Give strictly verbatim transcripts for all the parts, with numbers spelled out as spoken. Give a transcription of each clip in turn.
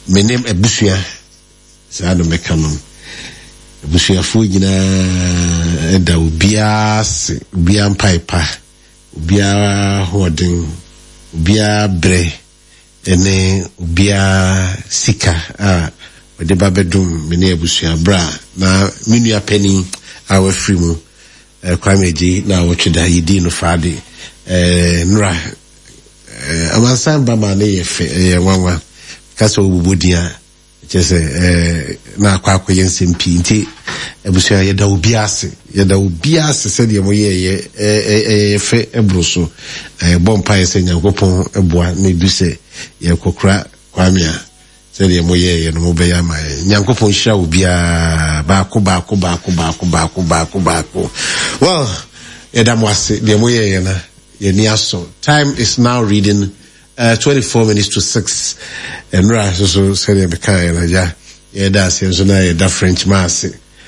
menem ebusua saa no mekanom ebusua fo nyina eda obia se obia mpaipa obia hoden obia bre ene obia sika a de babedum mene ebusua bra na menua pani awa free mu kwameji na wotweda yidi no faade eh nra eh amansan ba ma na ye fe wanwa kasa obubudia chese eh na kwa akoye nsempi nti ebusua ye da obiase ye da obiase se de mo ye ye eh fe ebroso eh bompa ye se nyankopon eboa na bise ye kokra kwamia se de mo ye ye no mo be ya ma nyankopon hira obia ba ko ba ko ba ko ba ko ba ko ba ko ba ko well ye da mo ase de mo ye ye na ye ni aso. Time is now reading Uh, twenty-four minutes to six. And right, so so say the kind of yeah, yeah, that's so now that French mass,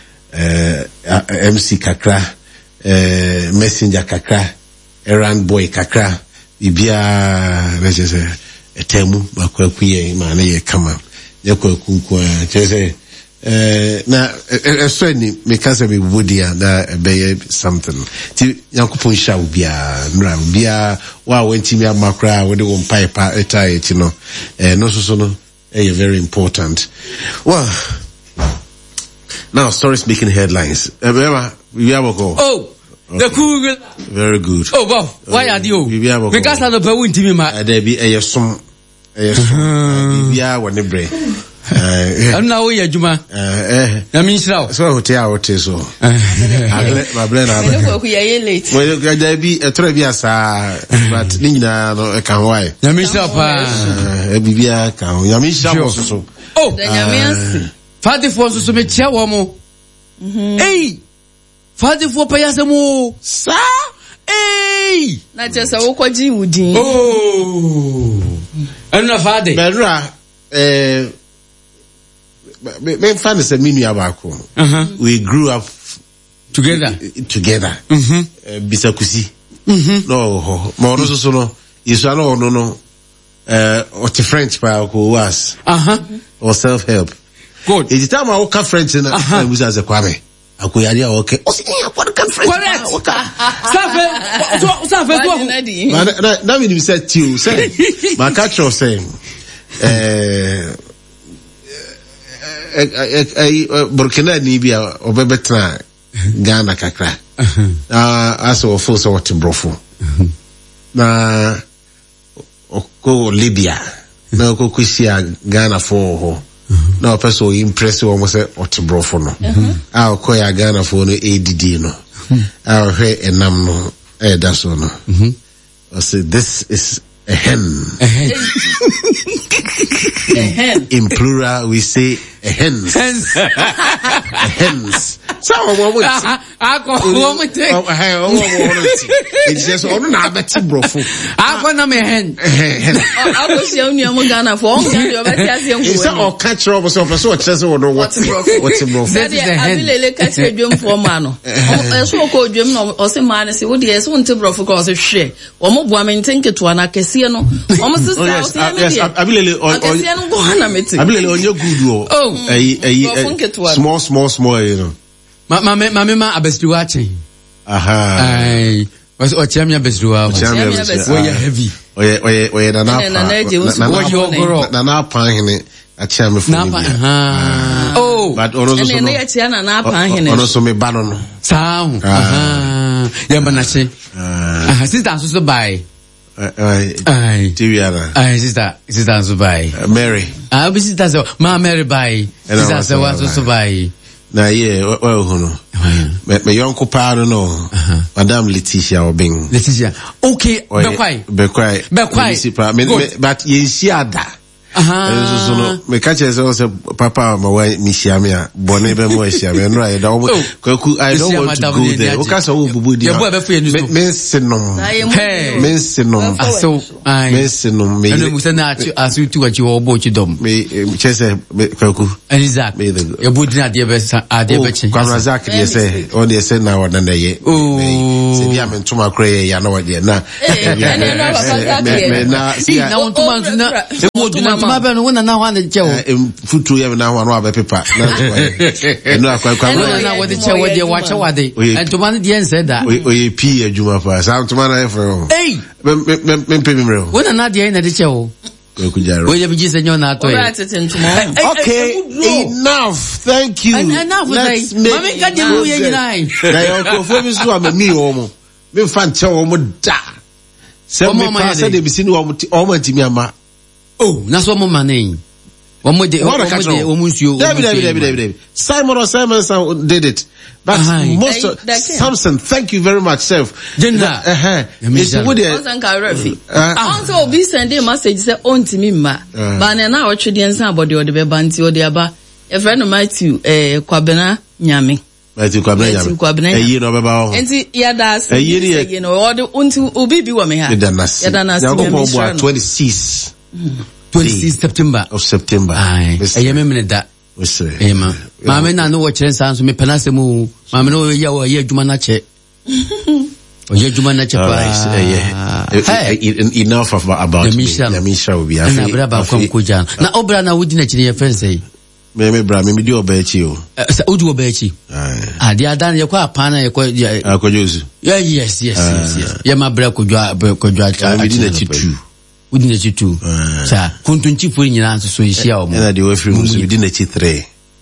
uh, M C kakra, uh, messenger kakra, errand boy kakra, ibia, let's just say a temu, makwa kuye, man, ye come up, yako kunkwa, just say. Uh, na a friend me kasa be woody and that be something. Ti yankopon sha ubia nra ubia wa wenti me amakra we de won pipe etai ti no eh no so so no eh very important. Well, now stories making headlines. Remember we have a go. Oh, okay. The cool. Very good. Oh wow, why are you? We have a go. Because I don't win me ma. There be a some a some we are one bre. Uh, I'm now here, Juma. Uh, I mean, so hotel, hotel, so. My blend, we are late. Well, there be a trebias, but Nina, no, I can't why. Yamisha, uh, Bibia, can Yamisha, so. Oh, the Yamis. Father for so me chawamo. Hey, Father for Payasamo. Sa, hey, not just a Wokaji Woody. Oh, I'm not father. Bedra, eh. Me find the minu abako. Uh-huh. We grew up together. Together. Mm-hmm. Bisakusi. Mm-hmm. No, mo no so no. Yesu no no no. Eh, or the French pa ko was. Uh-huh. Or self help. Good. It's time I walk French na I was as a kwame. Akoyari okay. O si akwa kan French. Correct. Safe. So safe to. Na na me say tiu say. Ma catch you say. Eh Burkina Nibia or Bebetra Ghana kakra. Ah, aso ofo so what brofo. Na oko Libya. Na oko kwisia Ghana for ho. Na person impress o mo say what brofo no. Ah oko ya Ghana for no A D D no. Ah he enam no eh da so no. I say this is a hen. A hen. A hen. In plural we say a hens. Hens. A hens. So what would I go woman take. Oh, hey, oh, it's just on na beti brofo. I go na me hen. I go see only am Ghana for on you beti asiam go. It's all catch up so so what says what what's brofo. What's brofo? That is abilele catch dwem for man no. E so ko dwem no o se man se wo de so nte brofo ko so hwe. Wo mo boa me ntenke to na kese no. O mo sister o se no. Yes, abilele o kese no go na meti. Abilele onye good o. Oh. Eh eh small small small you know. Ma ma ma ma abestiwa chen. Aha. Ai, was o chamia abestiwa. Chamia abestiwa. We heavy. Oye oye oye na na. Na na je usu. Na na na na pan hene a chamia for. Na pan. Aha. Oh. But ono so no. Na na chia na na pan hene. Ono so me ba no no. Sao. Aha. Ya banache. Ah, sister so so bai. Ai. Ai. Tiwiara. Ai, sister, sister so bai. Mary. Ah, bi sister so ma Mary bai. Sister so wa so so bai. Na ye well hono me me yonko pa no Madam Letitia Obing. Letitia okay be kwai be kwai be kwai but yensi ada aha so no me catch say papa ma wa mi siamia bone be mo siamia no I don't kwaku I don't want to go there o ka so wo bubu dia me sinom me sinom so ai me sinom me no musa na asu tu achi wo bo chi dom me chese kwaku Isaac e bu dina de be ade be chi kwa Isaac dey say on dey say na wada na ye se bia me ntuma kure ya na wada na eh na me na na ntuma na e wo dina Ntuma be no wona na ho na che wo. Em futu ye na ho no abepepa. Na no akwa kwa. Wona na wo de che wo de wa che wa de. Ntuma no de ense da. Oye pi adwuma pa. Sa ntuma na e fro. Hey. Me me me pe mi mre. Wona na de na de che wo. Oye bi jise nyo na to ye. Okay, enough. Thank you. Enough. Let's make. Mami ka de mu ye nyinai. Na yo ko fo mi so amami wo mo. Me fa nche wo mo da. Se me pa se de bi sini wo mo wo mo ntimi ama. Oh, na so mo manen. Wo mo de wo mo de wo mo nsuo. David David David David. Simon or Simon Sam did it. But most of, Samson, thank you very much, self. Jenna. Uh huh. It's what it. Also, Obi send a message say on to me ma. But na o twede nsa abode o de be banti o de aba. E friend Matthew eh Kwabena Nyame. Matthew Kwabena Nyame. Matthew Kwabena. Eh yi no be ba ho. Enti ya das. Eh yi no o de unti obi bi wo me ha. Ya das. Ya das. Ya go for twenty-six. twenty-sixth September of September. Ai. Eh ye me me da. Eh ma. Mama na no wo kire nsa so me penase mu. Mama no ye wo ye adwuma na che. O ye adwuma na che pa. Enough of about me. Ya me sha obi afi. Na bra ba kwam koja. Na obra na wodi na kire ye friend say. Me me bra me me di oba echi o. Odi oba echi. Ah dia adan ye kwa apana ye kwa akojozu. Yeah, yes, yes, yes, yes. Ye ma bra kojwa kojwa cha. Me di na chitu. Within the two. Sir, Kuntunchi for in answer so is here. And I do a few within the three.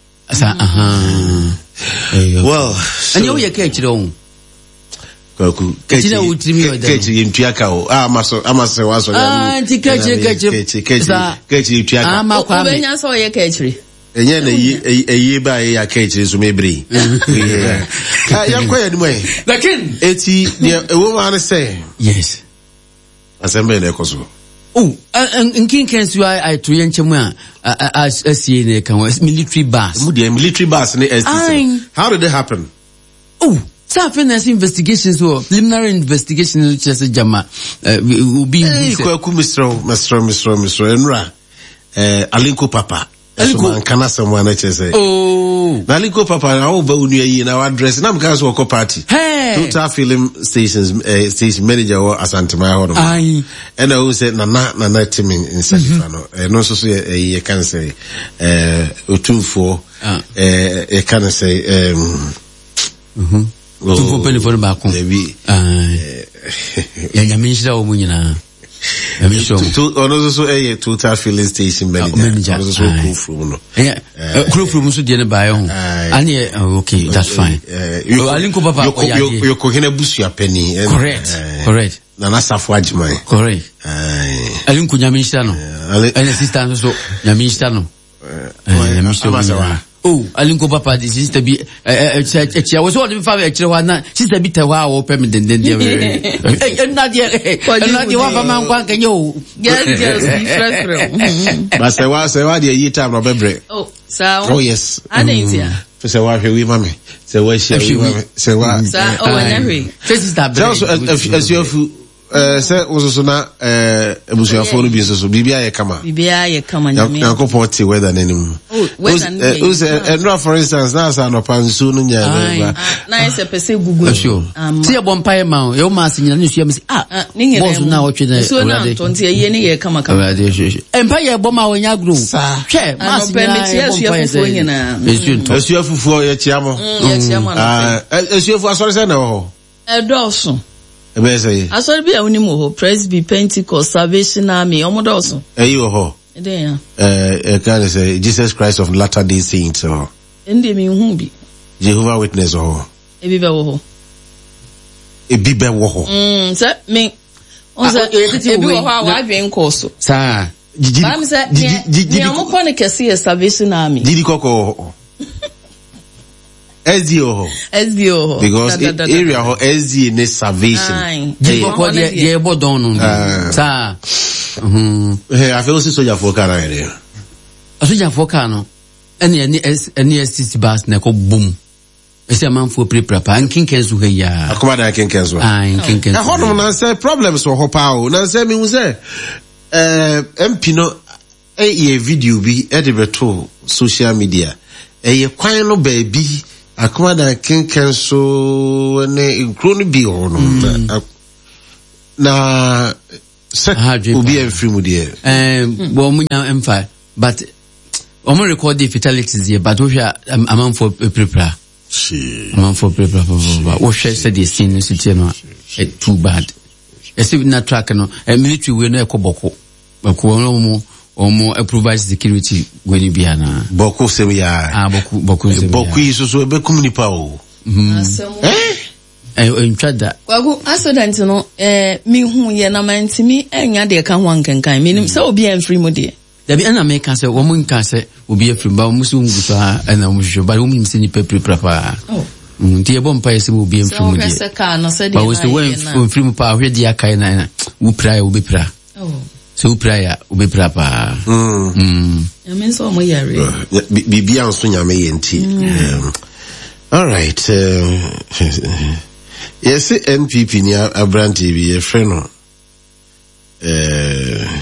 Well, and you catch it on. Catch him Tiakao. Ah, Master, I must say, was ah, to catch it, catch it, catch it, Tiaka. I'm a Quaben, saw your catchery. And yet a year by a catch is maybe. I'm quite anyway. The king, it's a woman say, yes. Assembly Necoso. Oh, and King Kensu, I to Yanchama as a C N A can was military bus. Military bus. How did it happen? Oh, Safiness investigations or preliminary investigation, just a Jama will be Mistro, Mistro, Mistro, Mistro, Enra, Alinko Papa. Alinko Kana someone I say. Oh, Alinko Papa, now Baunia in our address, and I'm going to a party. Total film stations, uh, station manager or Asantama. Aye. And I always said, Nana, Nana Timin in Sagifano. And also say, I can say, uh, two four, uh, I can say, um, mm-hmm. Two four penny for the back. Maybe, uh, yeah, Minister of Munina. Also a total filling station manager. Also crew from yeah, crew from Musu Diana Bio. And okay, that's fine. You are Linko Papa. You're Kohina Busia Penny. Correct, correct. Nana Safwajmai. Correct. Alinko Yamistano. And assistant also Yamistano. Oh, Alinko Papa, this is to be I was all in five actually one sister bit a wow open than then and not yet. Not you want a man one can you? Yes, but say was a idea ye time of every. Oh, so oh yes. I need ya. Say why we mammy. Say where she say what? Oh, and every. This is that as your Uh, say was also na uh ebusia phone bi so so bibia ye kama bibia ye kama nyame yakopɔ te weather nanim oh weather nanim o say and for instance na sa no pansu no nya ba na ese pese gugu ti e bompa ma e o ma asinya ne sua me ah boss na o twede so na tonte ye ne ye kama kama empa ye boma wo nya gro hwe ma asinya ye fufu nyina esua fufu ye chiamo ye chiamo ah esua fufu asori se na ho edoso ebe say asori bi awuni mo ho Presby Pentecost Salvation Army omodoso eyi ho ede ya eh e kan say Jesus Christ of Latter-day Saints ho ende mi hu bi Jehovah Witness ho ebi be wo ho ebi be wo ho mm say me on say ebi wo ho a wa dwen koso sa ba mi say ni amoko ne kese Salvation Army didi koko S D O S D O because da, da, da, area ho S D ne salvation je ko de ye bo don no sa mhm eh afi o si soja fo kana ere soja fo kana ene ene ene S T bus na ko boom ese man fo prepare pa ankin kenzu he ya akoma da ankin kenzu ah ankin kenzu na hono na say problems wo ho pa o na say mi hu say eh M P no e ye video bi e de beto social media e ye kwan no ba bi akoma da kenken so ne nkro no bi ho no na Ubi and free mudia. Um, Bomunya empire, but I'm record the fatalities here, but we are a man for prepare. A man for prepare. What she said is seen in it's too bad. It's even not track no. A military will not boko. Boko more or more provide security when you be ana. Boko semia. Ah, boku boku semia. Boku is also a becoming power. Eh? In Chada. Well, accident no. Eh, me who ye na man to me. Enya de kan wan kan kan. Meaning so be en free mode. There be an American say woman can say will be a free but musum gusa and I'm sure but women send paper proper. Oh. Dear Bompire will be in free mode. But was the way from free power where the Akaina who pray will be pra. Oh. So prayer will be proper. Hmm. I mean so my yari. Be beyond Sunya me enti. All right. Yes, N P P near Abran T V, a friend. Uh,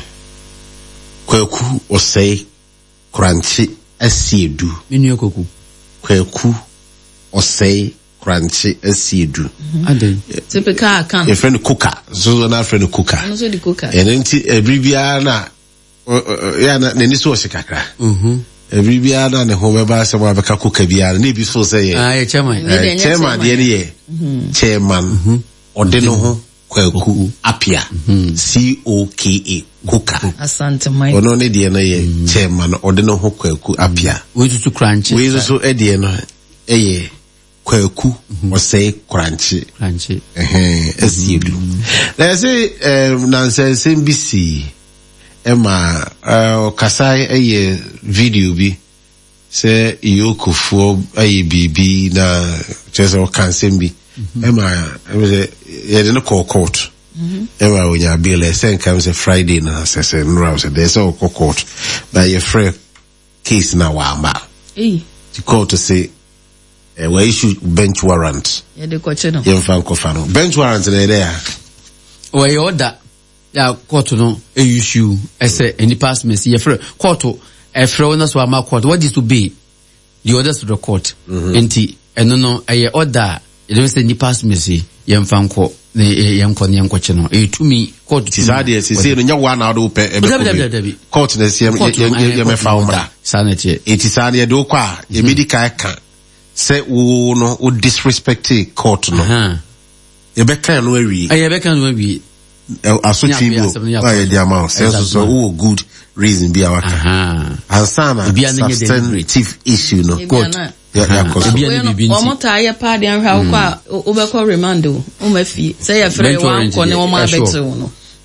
Kweku or say, crunchy as you do. Minyoku. Kweku or say, crunchy as you do. I did. Typical can. A friend cooker, so not friend cooker. I'm also the cooker. And then every biana, yana, Neniso Shikaka. Mm-hmm. Every biana and whoever someone have a cooker biana, maybe so say, ah, chairman, chairman, the chairman, or deno. Kweku apia C O K A Kuka asante mai ono ne de na ye chairman ode no ho Kweku apia we to crunch we so e de no eye Kweku o say crunch crunch eh asiedu na say nonsense M B C ema kasai eye video bi say yokofo eye bibi na chese o kansem bi ema ema yeah, they no call court. Ever when you bill, a same comes a Friday na say say no, say there's no call court. But your friend case na wamba. Eh. The court to say, eh, we issue bench warrant. Yeah, the court no. Yen fan ko fano. Bench warrant na there. We order. Ya court no e issue. I say any past mercy. Your friend court. A friend na so ama court. What is to be? The orders to the court. Enti eno no e order. You don't say any past mercy. Yem fanko ne yem kon yem kwache no e tumi court tisade se se no nya wa na do pe e be court na se yem yem fa umra sanete e tisade e do kwa e medical kan se wo no o disrespect court no e be kan no awi e be kan no awi aso chibo why the amount se so so wo good reason bi awaka aha ansana substantive issue no court yeah, yeah, one tire party and how qua over remando, Umafi, say a friend one corner on my better.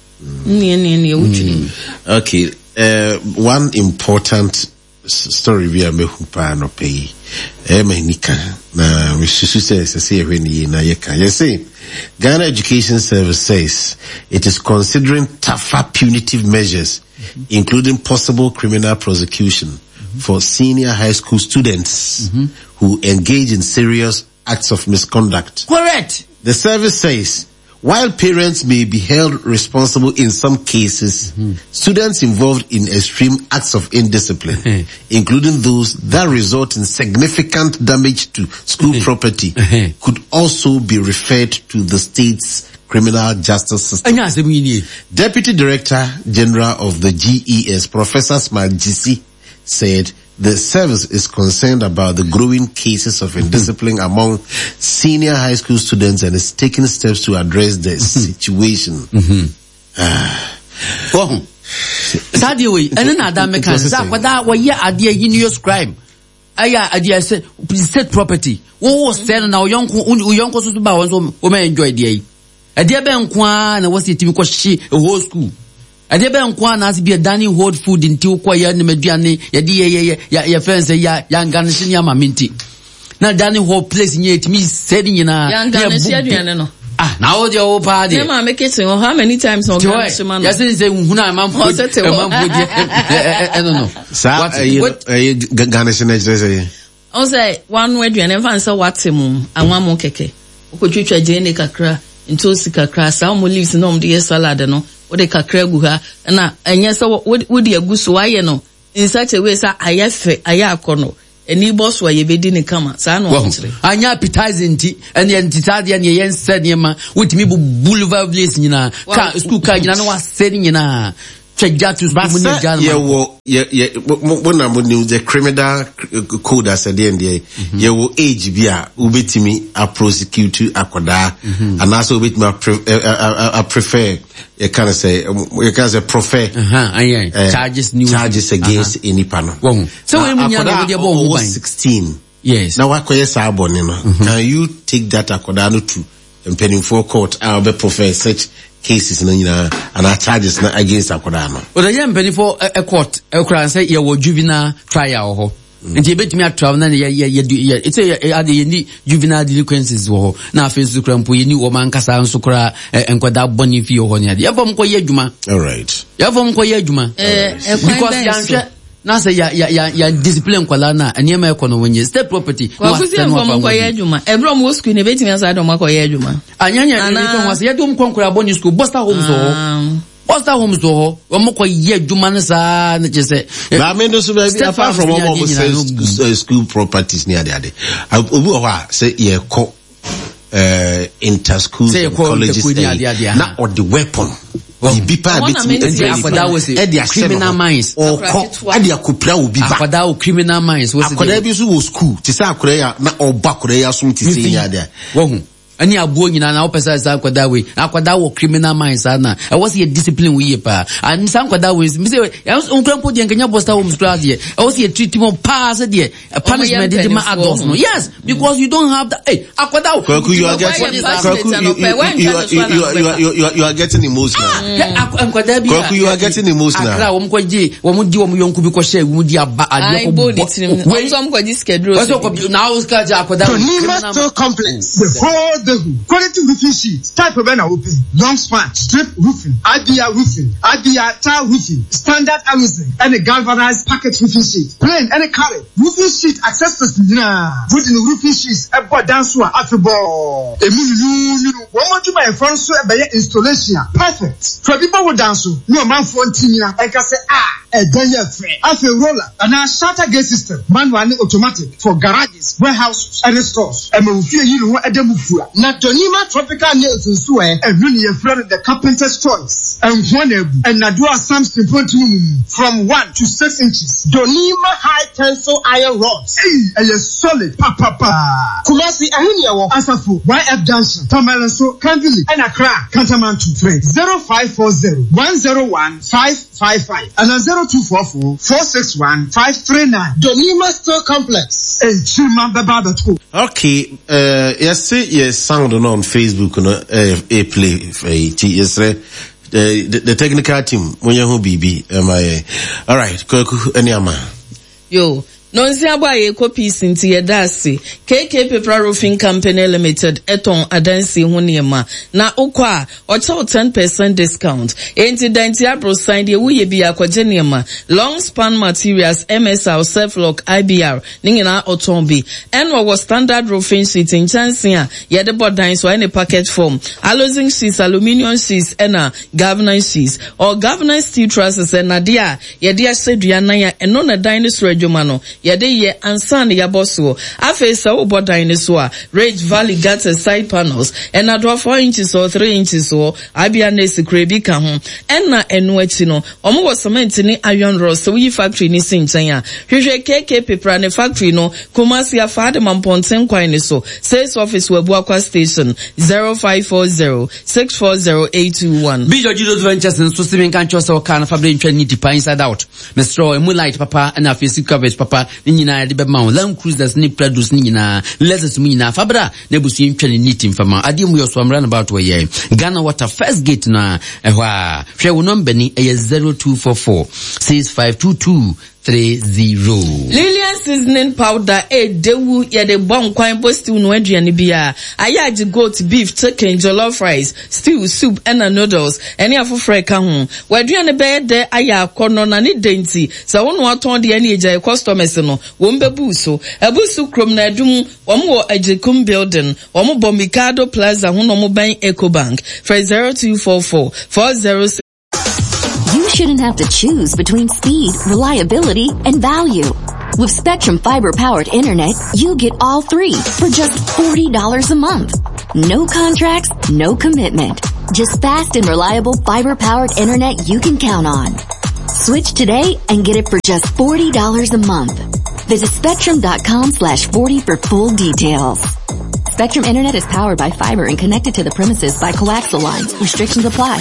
Okay, uh, one important story we are making no pay. Emanika, na Missus says, I say, when you na yeka. You see, Ghana Education Service says it is considering tougher punitive measures, including possible criminal prosecution for senior high school students mm-hmm. who engage in serious acts of misconduct. Correct. The service says, while parents may be held responsible in some cases, mm-hmm. students involved in extreme acts of indiscipline, mm-hmm. including those that result in significant damage to school mm-hmm. property, mm-hmm. could also be referred to the state's criminal justice system. Deputy Director General of the G E S, Professor Smajisi, said the service is concerned about the growing cases of indiscipline mm-hmm. among senior high school students and is taking steps to address the mm-hmm. situation. Mm-hmm. Ah. Oh. Sadia we ene na da meka za kwada wo ye ade heinous crime. Aya ade say state property. Wo wo sell na uyonko uyonko so ba won so wo me enjoy dey. Ade be nko a na wo se timi ko hye a whole school. Ade be nko na as be dining hold food nti wo koya ne maduane ye de ye ye ye fence ya ya nganse ne amaminti na dining hold place nye it me said nyina ya nganse aduane no ah na wo de wo pa de na make it how many times on nganse man ya say say huna man food man food eh no no sa eh nganse na say o say one way aduane fan say watem anwa mo keke okotwetwa je ne kakra nto sika kakra sa mo leaves no mo de salad no what the kakra gu ha na enye so what the agusu aye no in such a way say ayafe ayakono any boss where you be didn't come out. I know. Anya appetizing tea and the antitadi and the yen said yema with me boulevard place in a school car. You know what saying in a check that to Sbass. Yeah, well, yeah, yeah. When I'm with the criminal code as a D N D, you will age via ubetimi a prosecute akwada, and also with me I prefer. You can say you can say prefer uh-huh, charges new charges against uh-huh. any panel. So when you are sixteen, yes. Now what can you take that akwada to and pending for court? I'll be prefer such cases and our charges against akwada. But I am pending for a court. I can say you were juvenile trial. And you bet me at travel, yeah, yeah, yeah, it's a, are the juvenile delinquencies war. Now, face to cramp, you knew woman Casa and Sukra and Quada Bonifio Honia. You have Juma. All right. You have Juma. Because now say ya ya ya ya discipline kwalana anyema ekono wenye state property kwa kusia kwa mkoya juma ebro mo school ne betimi asado makoya juma anyanya ni kwa wase yadum konkora boni school bosta home so What's that home store? One more year, Jumanasa, just say. I mean, those apart from almost school properties near the other. I say, yeah, co uh, inter schools and colleges. Not or the weapon. The people are criminal minds. Or Adia Kupra will be back. Criminal minds. What's the school? Tisa Korea, not all back Korea, soon to see there. Ani abuo nyina na opesa sa akwada we akwada wo criminal minds ana e was ye discipline we pa and san akwada we me say unkrampo de nkanya bosta home school de e was ye treat him pass de punishment de ma adults no yes because you don't have that hey akwada Kwaku you are getting you are getting emotional akwada bi Kwaku you are getting emotional akra wo mkwaji wo mudi wo yonku bi ko share wo mudi aba ade ko we so mkwaji schedule now ska akwada criminal complex the whole the quality roofing sheet type of an open long span strip roofing Adia roofing Adia tile roofing standard aluminum and a galvanized packet roofing sheet plain and a carry roofing sheet accessories na good in roofing sheets e board dance one afebo e mu you you one more to my front so e be installation perfect for people who dance no man for ntinya e ka say ah e dan ya free afi roller and a shutter gate system manual and automatic for garages warehouses and stores e ma fie yi no adamu fua na Donima tropical nails in Sue and really a friend of the carpenter's choice and one and Nadua Samson from one to six inches. Donima high tensile iron rods. Hey, and a solid papa papa. Kumasi Ahinia Asafu Y F Junction Tamaranso Canville and Accra Cantamantu Trade zero five four zero one zero one five five five and a zero two four four four six one five three nine. Donima Store Complex and Chima Babatu. Okay, uh, yes, yes, sound on Facebook, no, uh, a play, yes, uh, the, the, the technical team, when you B B, am I, all right, any ama. Yo. Nonsi abaye kopi sinti yedasi K K Paper Roofing Company Limited eton adansi huniema na ukwa ocho ten percent discount enti danti abro sign de wuye bi akwajenema long span materials M S R Self-Lock I B R ningina otombi enwa was standard roofing sheet in chansia yede bodan so any packet form alloying sheets aluminium sheets ena galvanized sheets or galvanized steel trusses ena dia yede asedua nan ya eno na dinosaur adwuma yede ye ansan ya boso afa sa obodan ni so a Ridge Valley gutter side panels and adwa four inches or three inches or abia na secret bi ka ho enna enu achi no omo wo cement ni iron rods so yi factory ni sinchen a hwehwe K K Paper ne factory no Kumasi afade mamponten kwan ni so sales office Webu Akwa station zero five four zero six four zero eight two one Bijo Judos Ventures and Susimin kan chosa kana fabric trend ni tipa inside out Mister Moonlight papa and afisi coverage papa ni nyina de be ma Land Cruisers ni produce ni nyina lessons mu nyina fabra na busu ntwane ni tim fama ade mu yoso amra na about we Ghana Water first gate na ehwa hwe wo number ni e zero two four four six five two two three zero. Lillian seasoning powder e dewu ye de bon kwan bo stew no aduane bia ayaji goat beef chicken jollof rice stew soup and noodles any afofre ka ho waduane be de aya akono na ni denti sa wono aton de ani eja customers no wo mbebu so ebusu krom na adum wo mo ajekum building wo mo Bomikado Plaza ho no mo ban Ecobank for zero two four four four zero six. You shouldn't have to choose between speed, reliability, and value. With Spectrum fiber-powered internet, you get all three for just forty dollars a month. No contracts, no commitment. Just fast and reliable fiber-powered internet you can count on. Switch today and get it for just forty dollars a month. Visit spectrum.com slash 40 for full details. Spectrum Internet is powered by fiber and connected to the premises by coaxial lines. Restrictions apply.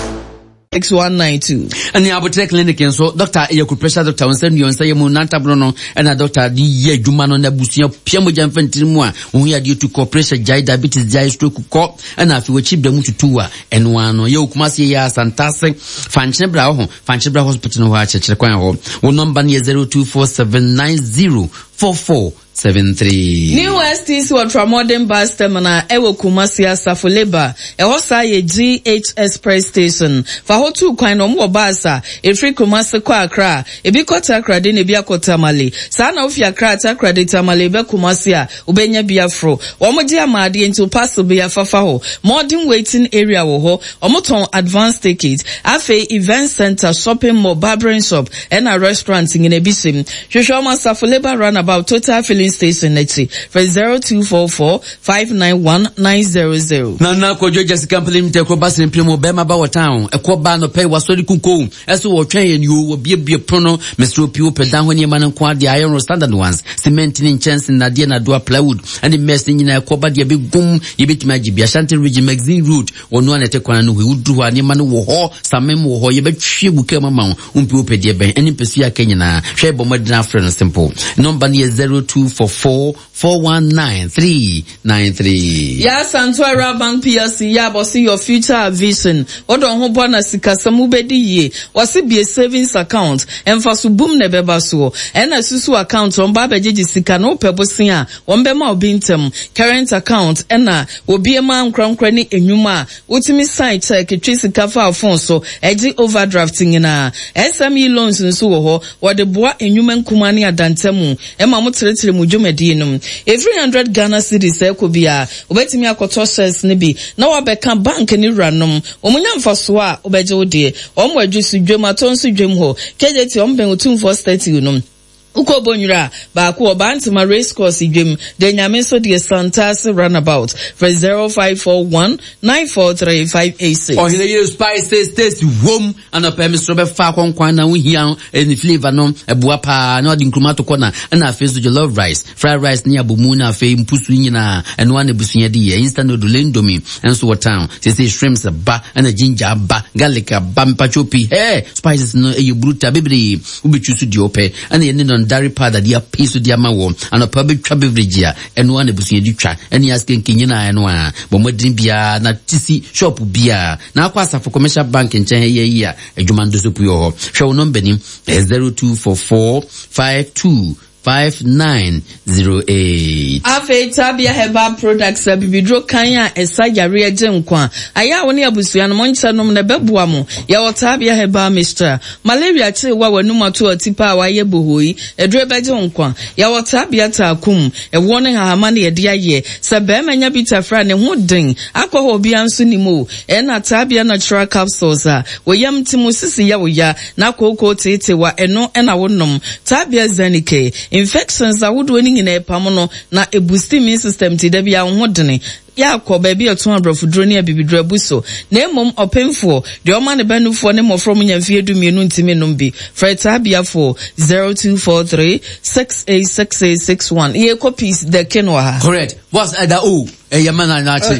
six one nine two. And the Apotek Clinic and so Doctor Eyaku pressure Doctor Onsen you say mu nanta brono and a doctor di ye dwuma no na busia piamo jamfantiri mu a wo ya due to corporation jai diabetes jai stroke ko and afi we chip dem tutu a eno ano ye okumase ya santase fanchine bra ho fanchine bra hospital no ho a chekere kwan ho wo number ne zero two four seven nine zero four four seven three. New S T C Ultramodern Bus Terminal ewo Kumasi Asafo Labour eho sa ye G H Express Station fa ho tu kwan no mo basa e free Kumasi kwa Accra e bi kota Accra de ne bi akota Mali sa na ofi Accra ta Accra de Tamale be Kumasi a ubenya biafro wo mo di amade into pass be afafa ho modern waiting area wo ho omo ton advanced ticket afi event center shopping mall barbering shop and a restaurant in Ebisim hwehwe omo Asafo Labour runabout total filling station next for zero two four four five nine one nine zero zero. Na na ko Jessica company mte ko basin plemo be ma ba wa town e ko ba no pay wasori kunko eso wo twen ye ni wo bie bie prono Mister Pio pedan ho ni ma nko ade iron standard ones cement ni chance na de na do plywood and the mess ni na ko ba de be gum ye betima gibi Ashanti region magazine road onu na te kwana no we udru ha ni ma no wo ho samem wo ho ye be twie buka mama um Pio pe de ben eni pesu ya kenya na hwe bo modern friend simple number ni zero two four four four one nine three nine three. Ya Santuara Bank P L C ya bosi your future vision. Odo ho bona sika samu bedi ye. Wasi be a savings account. Emfa su boom ne beba so. Ena susu account on ba beje sika no pebosin a. Wombe ma obintem. Current account ena obi ma nkrankra ni enwuma. Utimi sign check twi sika fa phone so. Eji overdrafting na. S M E loans nso wo ho. Wode boa enwuma nkuma ni adantemu. Ema mo tretre mu dwumadi num. Every hundred Ghana cedis ekobia obetimi akoto shares ne bi na wabeka bank ni ranom omunya mfaso a obeje odie omwa adwusu dwem atonso dwem ho kejeti omben otumfo thirty num uko bonyura ba ku obantima race course dwem de nyame so de Santas runabout for zero five four one nine four three five eight six. Oh, here spices taste warm and up Mister Be fa kwankwan na wo hia any flavor no ebua pa na odi nkrumato kona na afi so love rice fried rice ni abomu na afi mpusu nyina eno na busunya de ye instant noodle endomi enso what town say say shrimps ba and ginger ba garlic ba mpachopi hey spices no e bruta bibiri ubechusu di ope and ye no dairy powder dia piece dia mawo and a public twa beverage ya eno na busunya di twa eni asken kinyina eno a bo modin bia na tisi shop bia na akwa Asafo commercial bank nchen ye ye a adwuma ndo so puyo ho hwe number ni zero two four four five two five nine zero eight. Afe Tabia Herbal Products bibidro kanya esa yare agye nkwa aya woni abusua no moncha nom na bebua mo ya Tabia Herbal Mixture malaria che wa wanum ato atipa wa ye bohoi edre beje nkwa ya Tabia takum e woni hahama na ye de aye se be manya bitafra ne ho den akwa ho bia nso ni mo e na Tabia natural capsules a woyam timu sisi ya woya na kokoko tete wa eno e na wonom Tabia Zenike infections a would winning in a pamono na a boosting immune system ti debi a hodene ya ko baby oton abrofudro ne abibidro abuso na emom openfo de o ma ne banufo ne mo from nyamfie dumienu ntimi nom bi Tabia for zero two four three six eight six eight six one ye copies the kenwa correct what's ada o e yamana na che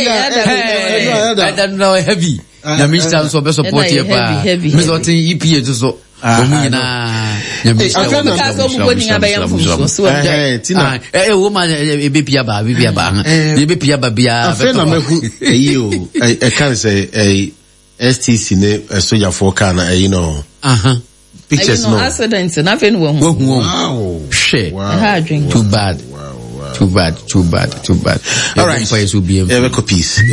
eh I don't know heavy na Mister so be support here pa me so tin E P A so omunyina eh tina eh woman e be pia ba be pia ba e be pia ba bia afena mehu eyo e kan say eh S T C ne soja for car na you know uh-huh pictures no accident na fen wo wow shit too bad too bad too bad too bad all right, yeah, peace.